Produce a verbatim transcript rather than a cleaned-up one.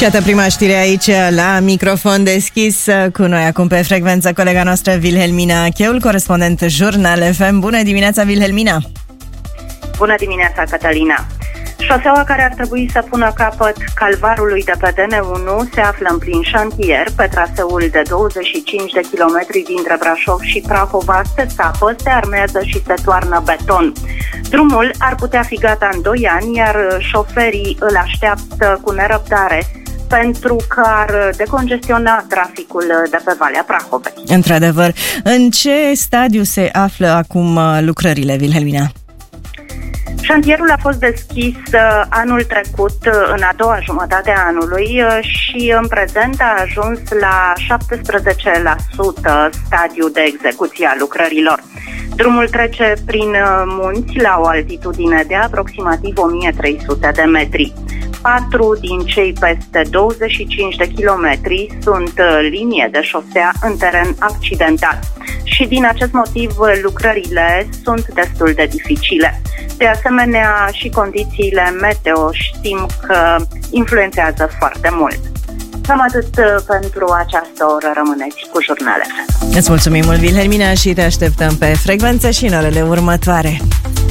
Și iată prima știre aici la microfon deschis cu noi acum pe frecvență colega noastră Wilhelmina Cheul, corespondent Jurnal F M. Bună dimineața, Wilhelmina! Bună dimineața, Cătălina! Șoseaua care ar trebui să pună capăt calvarului de pe D N unu se află în plin șantier. Pe traseul de douăzeci și cinci de kilometri dintre Brașov și Prahova se țapă, se armează și se toarnă beton. Drumul ar putea fi gata în doi ani, iar șoferii îl așteaptă cu nerăbdare pentru că ar decongestiona traficul de pe Valea Prahovei. Într-adevăr, în ce stadiu se află acum lucrările, Wilhelmina? Șantierul a fost deschis anul trecut, în a doua jumătate a anului, și în prezent a ajuns la șaptesprezece la sută stadiu de execuție a lucrărilor. Drumul trece prin munți la o altitudine de aproximativ o mie trei sute de metri. Patru din cei peste douăzeci și cinci de kilometri sunt linie de șosea în teren accidentat și din acest motiv lucrările sunt destul de dificile. De asemenea, și condițiile meteo știm că influențează foarte mult. Cam atât pentru această oră. Rămâneți cu Jurnal F M. Îți mulțumim mult, Wilhelmina, și te așteptăm pe frecvență și în orele următoare.